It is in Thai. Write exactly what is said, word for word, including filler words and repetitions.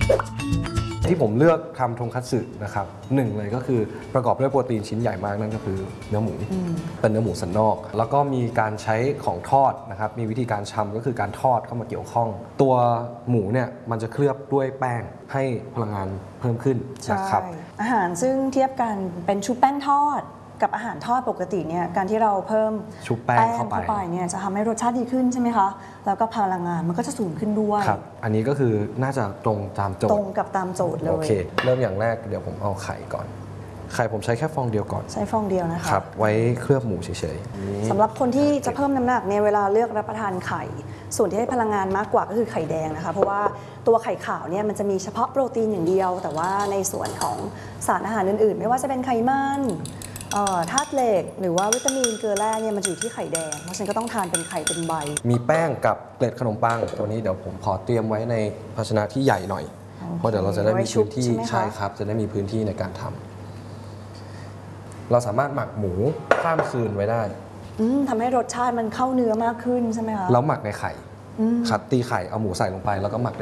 ที่ผมเลือกทำทงคัตสึนะครับหนึ่งเลยก็คือประกอบด้วยโปรตีนชิ้นใหญ่มากนั่นก็คือเนื้อหมูเป็นเนื้อหมูสันนอกแล้วก็มีการใช้ของทอดนะครับมีวิธีการชำก็คือการทอดเข้ามาเกี่ยวข้องตัวหมูเนี่ยมันจะเคลือบด้วยแป้งให้พลังงานเพิ่มขึ้นนะครับอาหารซึ่งเทียบกันเป็นชุบแป้งทอดกับอาหารทอดปกติเนี่ยการที่เราเพิ่มชุบแป้งเข้าไปเนี่ยจะทำให้รสชาติดีขึ้นใช่ไหมคะแล้วก็พลังงานมันก็จะสูงขึ้นด้วยครับอันนี้ก็คือน่าจะตรงตามโจทย์ตรงกับตามโจทย์เลยโอเคเริ่มอย่างแรกเดี๋ยวผมเอาไข่ก่อนไข่ผมใช้แค่ฟองเดียวก่อนใช้ฟองเดียวนะคะครับไว้เคลือบหมูเฉยๆสำหรับคนที่จะเพิ่มน้ำหนักเนี่ยเวลาเลือกรับประทานไข่ส่วนที่ให้พลังงานมากกว่าก็คือไข่แดงนะคะเพราะว่าตัวไข่ขาวเนี่ยมันจะมีเฉพาะโปรตีนอย่างเดียวแต่ว่าในส่วนของสารอาหารอื่นๆไม่ว่าจะเป็นไขมันธาตุเหล็กหรือว่าวิตามินเกลือแร่เนี่ยมันอยู่ที่ไข่แดงเพราะฉะนั้นก็ต้องทานเป็นไข่เป็นใบมีแป้งกับเกล็ดขนมปังตัวนี้เดี๋ยวผมขอเตรียมไว้ในภาชนะที่ใหญ่หน่อยเพราะเดี๋ยวเราจะได้มีพื้นที่ใช่ครับจะได้มีพื้นที่ในการทำเราสามารถหมักหมูข้ามคืนไว้ได้ทำให้รสชาติมันเข้าเนื้อมากขึ้นใช่ไหมคะแล้วหมักในไข่คัดตีไข่เอาหมูใส่ลงไปแล้วก็หมัก